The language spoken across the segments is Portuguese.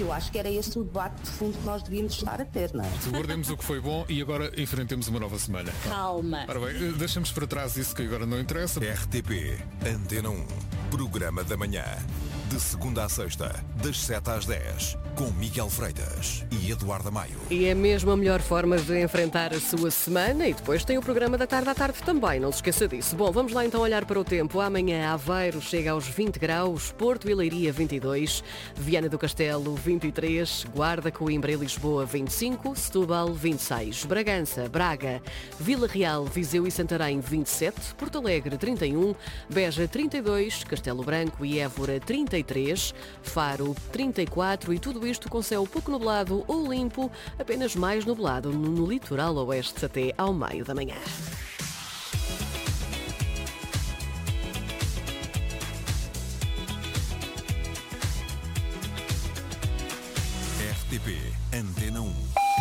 eu acho que era esse o debate de fundo que nós devíamos estar a ter, não é? Guardemos o que foi bom e agora enfrentemos uma nova semana. Calma. Ora bem, deixamos para trás isso que agora não interessa. RTP Antena 1, Programa da Manhã. De segunda à sexta, das 7 às 10, com Miguel Freitas e Eduardo Maio. E é mesmo a melhor forma de enfrentar a sua semana e depois tem o programa da tarde à tarde também, não se esqueça disso. Bom, vamos lá então olhar para o tempo. Amanhã Aveiro chega aos 20 graus, Porto e Leiria 22, Viana do Castelo 23, Guarda, Coimbra e Lisboa 25, Setúbal 26, Bragança, Braga, Vila Real, Viseu e Santarém 27, Porto Alegre 31, Beja 32, Castelo Branco e Évora 33, Faro 34 e tudo isto com céu pouco nublado ou limpo, apenas mais nublado no litoral oeste até ao meio da manhã. RTP Antena 1.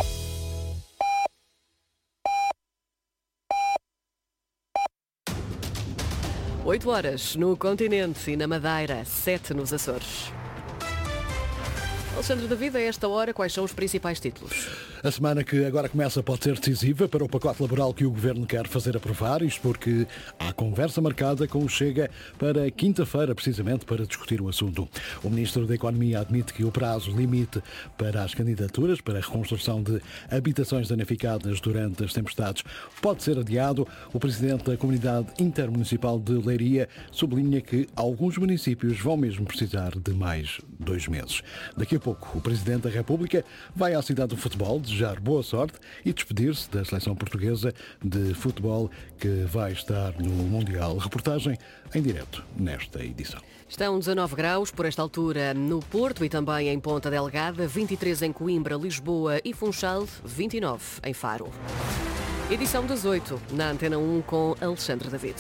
Oito horas no continente e na Madeira, 7 nos Açores. Alexandre David, a esta hora, quais são os principais títulos? A semana que agora começa pode ser decisiva para o pacote laboral que o Governo quer fazer aprovar, isto porque há conversa marcada com o Chega para quinta-feira, precisamente para discutir o assunto. O Ministro da Economia admite que o prazo limite para as candidaturas para a reconstrução de habitações danificadas durante as tempestades pode ser adiado. O Presidente da Comunidade Intermunicipal de Leiria sublinha que alguns municípios vão mesmo precisar de mais 2 meses. Daqui a pouco, o Presidente da República vai à cidade do futebol desejar boa sorte e despedir-se da seleção portuguesa de futebol que vai estar no Mundial. Reportagem em direto nesta edição. Estão 19 graus por esta altura no Porto e também em Ponta Delgada, 23 em Coimbra, Lisboa e Funchal, 29 em Faro. Edição das 8 na Antena 1 com Alexandre David.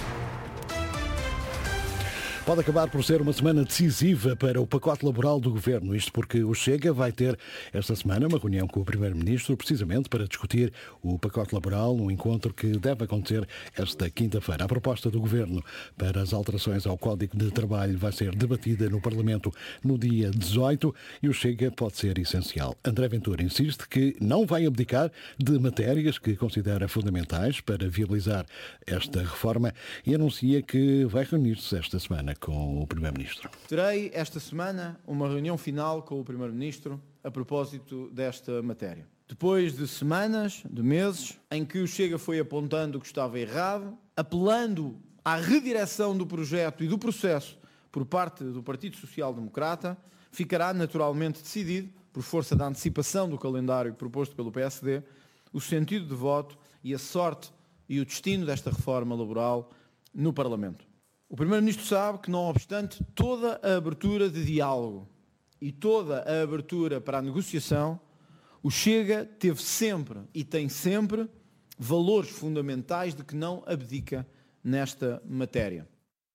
Pode acabar por ser uma semana decisiva para o pacote laboral do Governo, isto porque o Chega vai ter esta semana uma reunião com o Primeiro-Ministro precisamente para discutir o pacote laboral, um encontro que deve acontecer esta quinta-feira. A proposta do Governo para as alterações ao Código de Trabalho vai ser debatida no Parlamento no dia 18 e o Chega pode ser essencial. André Ventura insiste que não vai abdicar de matérias que considera fundamentais para viabilizar esta reforma e anuncia que vai reunir-se esta semana com o Primeiro-Ministro. Terei esta semana uma reunião final com o Primeiro-Ministro a propósito desta matéria. Depois de semanas, de meses, em que o Chega foi apontando o que estava errado, apelando à redireção do projeto e do processo por parte do Partido Social Democrata, ficará naturalmente decidido, por força da antecipação do calendário proposto pelo PSD, o sentido de voto e a sorte e o destino desta reforma laboral no Parlamento. O Primeiro-Ministro sabe que, não obstante toda a abertura de diálogo e toda a abertura para a negociação, o Chega teve sempre e tem sempre valores fundamentais de que não abdica nesta matéria.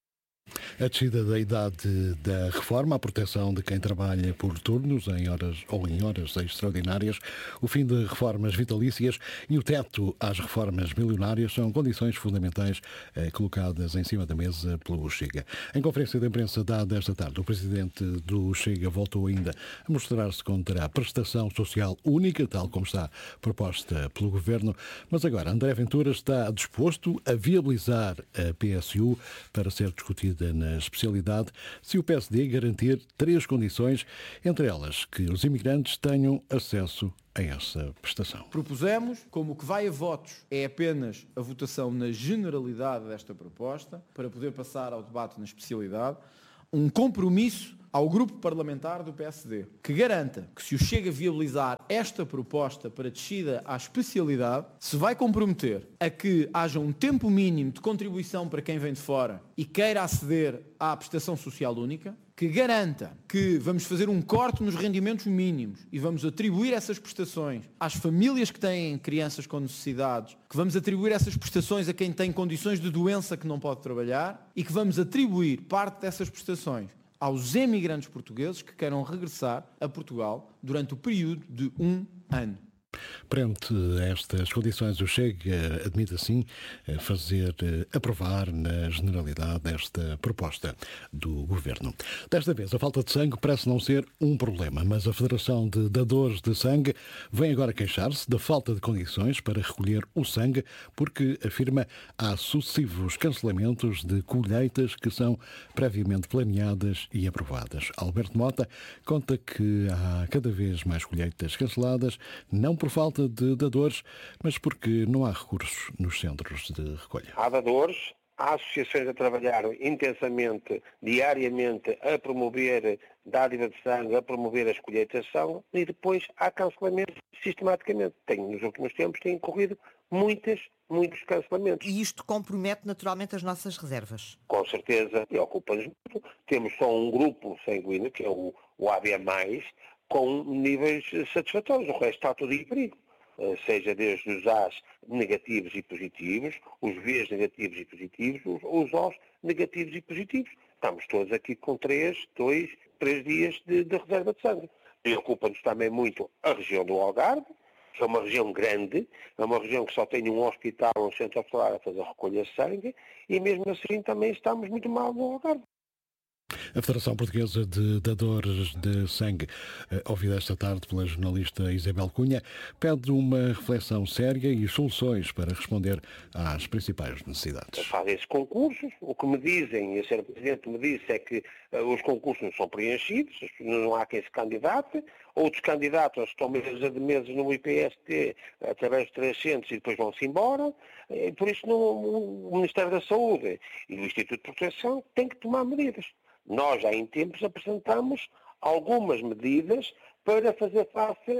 A descida da idade da reforma, a proteção de quem trabalha por turnos em horas extraordinárias, o fim de reformas vitalícias e o teto às reformas milionárias são condições fundamentais colocadas em cima da mesa pelo Chega. Em conferência de imprensa dada esta tarde, o Presidente do Chega voltou ainda a mostrar-se contra a prestação social única, tal como está proposta pelo Governo, mas agora André Ventura está disposto a viabilizar a PSU para ser discutida na especialidade se o PSD garantir 3 condições, entre elas que os imigrantes tenham acesso a essa prestação. Propusemos, como o que vai a votos é apenas a votação na generalidade desta proposta, para poder passar ao debate na especialidade, um compromisso ao grupo parlamentar do PSD, que garanta que se o Chega viabilizar esta proposta para descida à especialidade, se vai comprometer a que haja um tempo mínimo de contribuição para quem vem de fora e queira aceder à prestação social única, que garanta que vamos fazer um corte nos rendimentos mínimos e vamos atribuir essas prestações às famílias que têm crianças com necessidades, que vamos atribuir essas prestações a quem tem condições de doença que não pode trabalhar e que vamos atribuir parte dessas prestações aos emigrantes portugueses que queiram regressar a Portugal durante o período de 1 ano. Perante estas condições, o Chega admite assim fazer aprovar na generalidade esta proposta do Governo. Desta vez, a falta de sangue parece não ser um problema, mas a Federação de Dadores de Sangue vem agora queixar-se da falta de condições para recolher o sangue, porque, afirma, há sucessivos cancelamentos de colheitas que são previamente planeadas e aprovadas. Alberto Mota conta que há cada vez mais colheitas canceladas, não por falta de dadores, mas porque não há recursos nos centros de recolha. Há dadores, há associações a trabalhar intensamente, diariamente, a promover dádiva de sangue, a promover as colheitas de sangue, e depois há cancelamentos sistematicamente. Nos últimos tempos têm corrido muitos cancelamentos. E isto compromete naturalmente as nossas reservas? Com certeza, preocupa-nos muito. Temos só um grupo sanguíneo, que é o AB+, com níveis satisfatórios. O resto está tudo em perigo. Seja desde os As negativos e positivos, os Vs negativos e positivos, os Os negativos e positivos. Estamos todos aqui com 3 dias de reserva de sangue. Preocupa-nos também muito a região do Algarve, que é uma região grande, é uma região que só tem um hospital, um centro hospitalar a fazer recolha de sangue, e mesmo assim também estamos muito mal no Algarve. A Federação Portuguesa de Dadores de Sangue, ouvida esta tarde pela jornalista Isabel Cunha, pede uma reflexão séria e soluções para responder às principais necessidades. Fazem-se concursos, o que me dizem, e a Sra. Presidente me disse, é que os concursos não são preenchidos, não há quem se candidate, outros candidatos estão meses no IPST através de 300 e depois vão-se embora, por isso o Ministério da Saúde e o Instituto de Proteção têm que tomar medidas. Nós, já em tempos, apresentamos algumas medidas para fazer face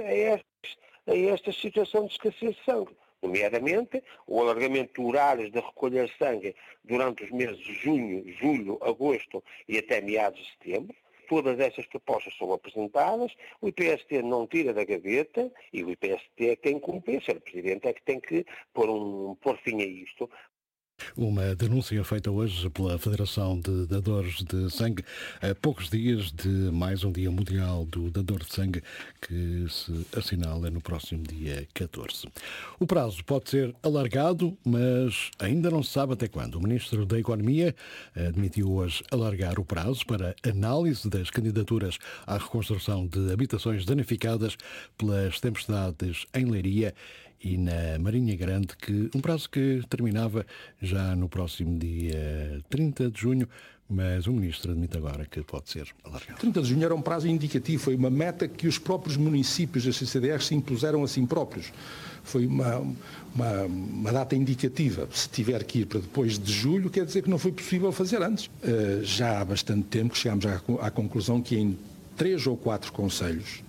a esta situação de escassez de sangue. Nomeadamente, o alargamento de horários de recolher sangue durante os meses de junho, julho, agosto e até meados de setembro. Todas essas propostas são apresentadas, o IPST não tira da gaveta e o IPST é que tem que cumprir, o Sr. Presidente é que tem que pôr fim a isto. Uma denúncia feita hoje pela Federação de Dadores de Sangue a poucos dias de mais um Dia Mundial do Dador de Sangue que se assinala no próximo dia 14. O prazo pode ser alargado, mas ainda não se sabe até quando. O Ministro da Economia admitiu hoje alargar o prazo para análise das candidaturas à reconstrução de habitações danificadas pelas tempestades em Leiria e na Marinha Grande, um prazo que terminava já no próximo dia 30 de junho, mas o Ministro admite agora que pode ser alargado. 30 de junho era um prazo indicativo, foi uma meta que os próprios municípios da CCDR se impuseram a si próprios. Foi uma data indicativa. Se tiver que ir para depois de julho, quer dizer que não foi possível fazer antes. Já há bastante tempo que chegámos à conclusão que em 3 ou 4 concelhos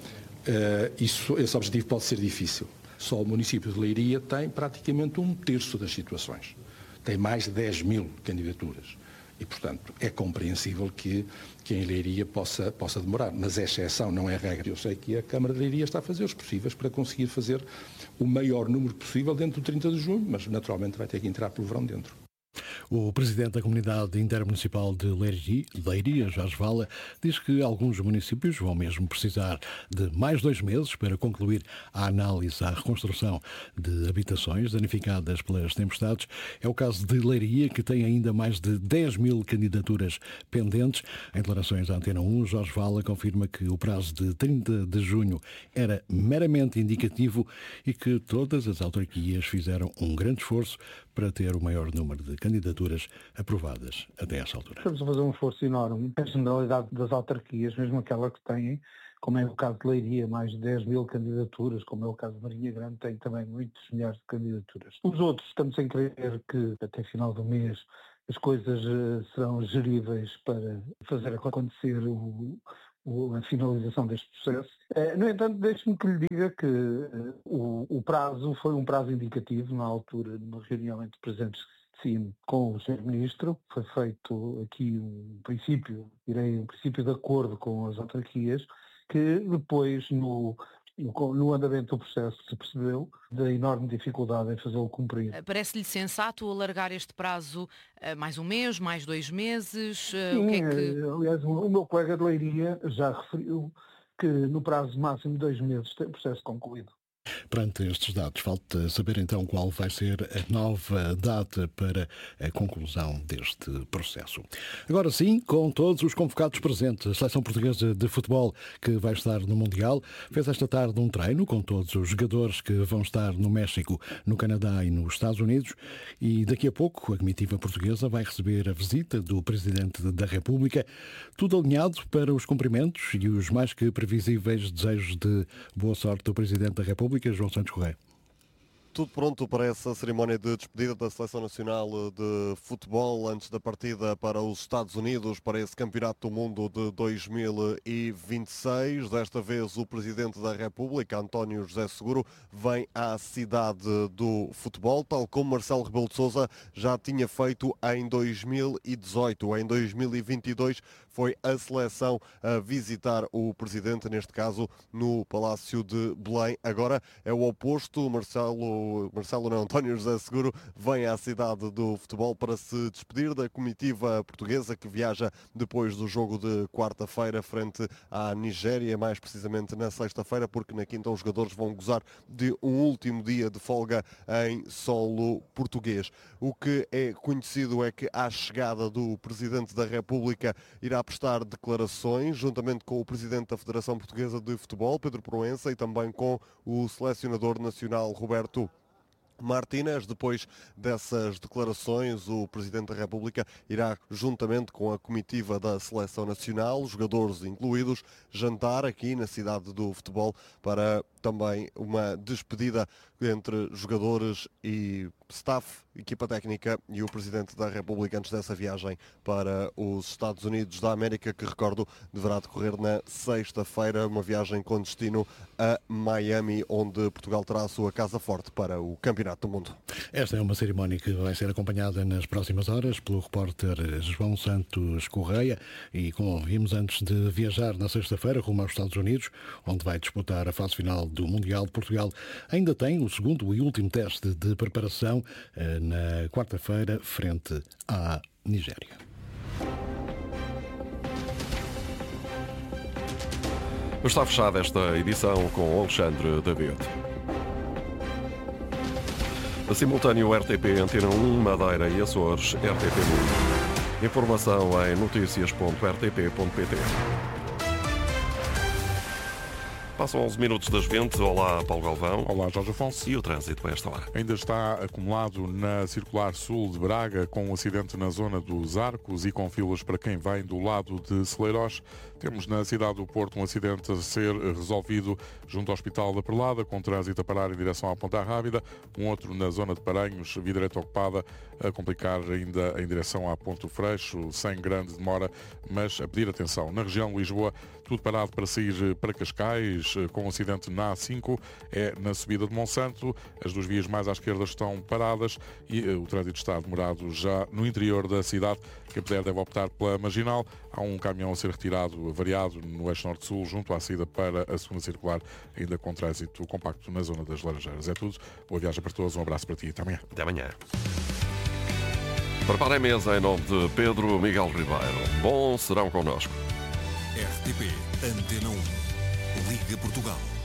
esse objetivo pode ser difícil. Só o município de Leiria tem praticamente 1/3 das situações. Tem mais de 10.000 candidaturas. E, portanto, é compreensível que em Leiria possa demorar. Mas é exceção, não é regra. Eu sei que a Câmara de Leiria está a fazer os possíveis para conseguir fazer o maior número possível dentro do 30 de junho, mas naturalmente vai ter que entrar pelo verão dentro. O presidente da Comunidade Intermunicipal de Leiria, Jorge Vala, diz que alguns municípios vão mesmo precisar de mais 2 meses para concluir a análise à reconstrução de habitações danificadas pelas tempestades. É o caso de Leiria, que tem ainda mais de 10.000 candidaturas pendentes. Em declarações à Antena 1, Jorge Vala confirma que o prazo de 30 de junho era meramente indicativo e que todas as autarquias fizeram um grande esforço para ter o maior número de candidaturas aprovadas até essa altura. Estamos a fazer um esforço enorme. A generalidade das autarquias, mesmo aquela que têm, como é o caso de Leiria, mais de 10.000 candidaturas, como é o caso de Marinha Grande, tem também muitos milhares de candidaturas. Os outros, estamos em crer que até final do mês as coisas serão geríveis para fazer acontecer a finalização deste processo. No entanto, deixe-me que lhe diga que o prazo foi um prazo indicativo na altura, numa reunião entre presidentes de CIM com o Sr. Ministro. Foi feito aqui um princípio de acordo com as autarquias, que depois no andamento do processo se percebeu da enorme dificuldade em fazê-lo cumprir. Parece-lhe sensato alargar este prazo mais um mês, mais 2 meses? Sim, o que é que... aliás, o meu colega de Leiria já referiu que no prazo máximo de 2 meses tem o processo concluído. Perante estes dados, falta saber então qual vai ser a nova data para a conclusão deste processo. Agora sim, com todos os convocados presentes, a Seleção Portuguesa de Futebol, que vai estar no Mundial, fez esta tarde um treino com todos os jogadores que vão estar no México, no Canadá e nos Estados Unidos, e daqui a pouco a comitiva portuguesa vai receber a visita do Presidente da República, tudo alinhado para os cumprimentos e os mais que previsíveis desejos de boa sorte do Presidente da República, João Santos Correia. Tudo pronto para essa cerimónia de despedida da Seleção Nacional de Futebol antes da partida para os Estados Unidos para esse Campeonato do Mundo de 2026. Desta vez o Presidente da República, António José Seguro, vem à cidade do futebol, tal como Marcelo Rebelo de Sousa já tinha feito em 2018. Em 2022 foi a seleção a visitar o Presidente, neste caso no Palácio de Belém. Agora é o oposto, António José Seguro vem à cidade do futebol para se despedir da comitiva portuguesa que viaja depois do jogo de quarta-feira frente à Nigéria, mais precisamente na sexta-feira, porque na quinta os jogadores vão gozar de um último dia de folga em solo português. O que é conhecido é que à chegada do Presidente da República irá prestar declarações juntamente com o Presidente da Federação Portuguesa de Futebol, Pedro Proença, e também com o selecionador nacional Roberto Martínez. Depois dessas declarações, o Presidente da República irá, juntamente com a comitiva da Seleção Nacional, jogadores incluídos, jantar aqui na cidade do futebol para também uma despedida entre jogadores e staff, equipa técnica e o Presidente da República antes dessa viagem para os Estados Unidos da América, que, recordo, deverá decorrer na sexta-feira, uma viagem com destino a Miami, onde Portugal terá a sua casa forte para o Campeonato do Mundo. Esta é uma cerimónia que vai ser acompanhada nas próximas horas pelo repórter João Santos Correia e, como vimos, antes de viajar na sexta-feira rumo aos Estados Unidos, onde vai disputar a fase final do Mundial, Portugal ainda tem o segundo e último teste de preparação na quarta-feira frente à Nigéria. Está fechada esta edição com Alexandre David. A simultâneo RTP Antena 1, Madeira e Açores, RTP Mundo. Informação em noticias.rtp.pt. Passam 11 minutos das 20. Olá, Paulo Galvão. Olá, Jorge Afonso. E o trânsito para esta hora? Ainda está acumulado na Circular Sul de Braga, com um acidente na zona dos Arcos e com filas para quem vem do lado de Celeiros. Temos na cidade do Porto um acidente a ser resolvido junto ao Hospital da Perlada, com trânsito a parar em direção à Ponta Rábida. Um outro na zona de Paranhos, via direita ocupada, a complicar ainda em direção à Ponte do Freixo, sem grande demora, mas a pedir atenção. Na região de Lisboa, tudo parado para sair para Cascais, com um acidente na A5, é na subida de Monsanto. As duas vias mais à esquerda estão paradas e o trânsito está demorado já no interior da cidade. Quem puder deve optar pela marginal. Há um caminhão a ser retirado, variado, no eixo norte-sul, junto à saída para a segunda circular, ainda com trânsito compacto na zona das Laranjeiras. É tudo. Boa viagem para todos. Um abraço para ti e até amanhã. Até amanhã. Preparem a mesa em nome de Pedro Miguel Ribeiro. Bom serão connosco. RTP Antena 1. Liga Portugal.